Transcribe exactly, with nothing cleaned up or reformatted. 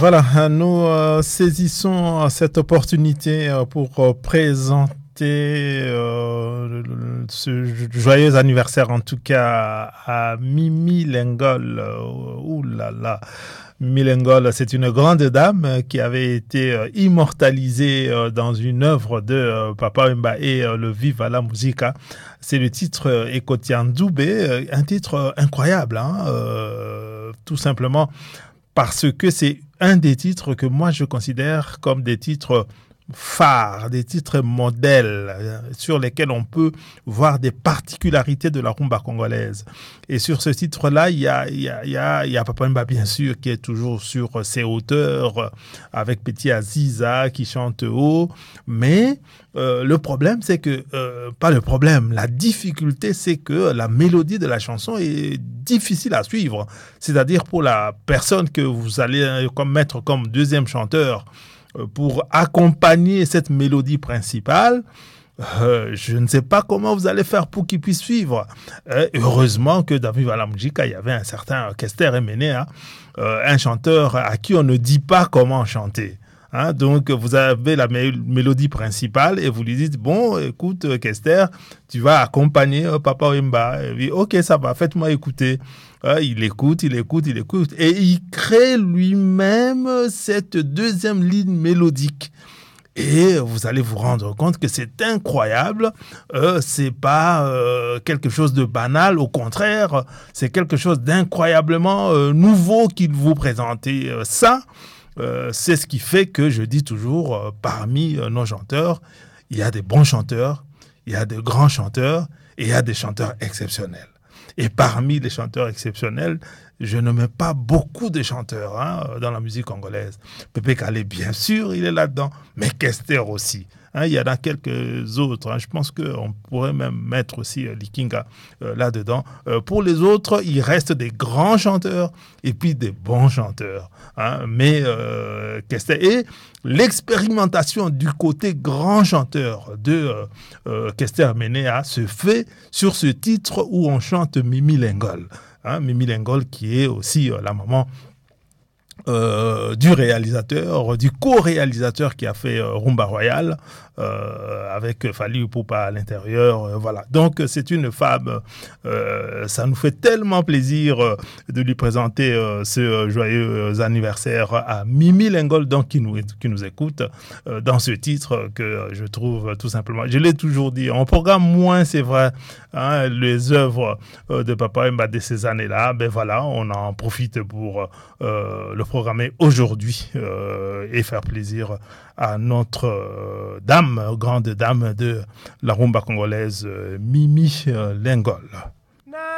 voilà, nous euh, saisissons cette opportunité euh, pour euh, présenter euh, le- ce joyeux anniversaire, en tout cas, à Mimi Lengol. Euh, ouh là là. Mimi Lengol, c'est une grande dame euh, qui avait été euh, immortalisée euh, dans une œuvre de euh, Papa Wemba et euh, le Viva la Musica. C'est le titre euh, Ekotian Djoubé, euh, un titre euh, incroyable, hein, euh, tout simplement parce que c'est un des titres que moi je considère comme des titres phares, des titres modèles euh, sur lesquels on peut voir des particularités de la rumba congolaise. Et sur ce titre-là, il y a, il y a, il y a, il y a Papa Wemba, bien sûr, qui est toujours sur ses hauteurs, euh, avec Petit Aziza qui chante haut. Mais euh, le problème, c'est que, euh, pas le problème, la difficulté, c'est que la mélodie de la chanson est difficile à suivre. C'est-à-dire pour la personne que vous allez euh, comme mettre comme deuxième chanteur euh, pour accompagner cette mélodie principale, euh, je ne sais pas comment vous allez faire pour qu'il puisse suivre. Euh, heureusement que dans Viva la Musica, il y avait un certain Kester Emenea, euh, un chanteur à qui on ne dit pas comment chanter. Hein, donc, vous avez la mé- mélodie principale et vous lui dites, bon, écoute, euh, Kester, tu vas accompagner euh, Papa Wemba. Et lui, ok, ça va, faites-moi écouter. Euh, il écoute, il écoute, il écoute. Et il crée lui-même cette deuxième ligne mélodique. Et vous allez vous rendre compte que c'est incroyable. Euh, c'est pas euh, quelque chose de banal. Au contraire, c'est quelque chose d'incroyablement euh, nouveau qu'il vous présente. Et euh, ça, euh, c'est ce qui fait que je dis toujours, euh, parmi euh, nos chanteurs, il y a des bons chanteurs, il y a de grands chanteurs et il y a des chanteurs exceptionnels. Et parmi les chanteurs exceptionnels, je ne mets pas beaucoup de chanteurs hein, dans la musique congolaise. Pépé Calé, bien sûr, il est là-dedans, mais Kester aussi. Hein, il y en a quelques autres. Hein. Je pense qu'on pourrait même mettre aussi euh, Likinga euh, là-dedans. Euh, pour les autres, il reste des grands chanteurs et puis des bons chanteurs. Hein. Mais euh, Kester et l'expérimentation du côté grand chanteur de euh, euh, Kester Menea se fait sur ce titre où on chante Mimi Lengol. Hein, Mimi Lengol qui est aussi euh, la maman Euh, du réalisateur, du co-réalisateur qui a fait euh, Rumba Royale euh, avec Fally Ipupa à l'intérieur. Euh, voilà. Donc c'est une femme, euh, ça nous fait tellement plaisir euh, de lui présenter euh, ce euh, joyeux anniversaire à Mimi Lengol, donc qui nous, qui nous écoute euh, dans ce titre que euh, je trouve tout simplement, je l'ai toujours dit, on programme moins, c'est vrai, hein, les œuvres euh, de Papa Wemba de ces années-là, ben voilà, on en profite pour euh, le programmer aujourd'hui euh, et faire plaisir à notre euh, dame, grande dame de la rumba congolaise, euh, Mimi euh, Lengol.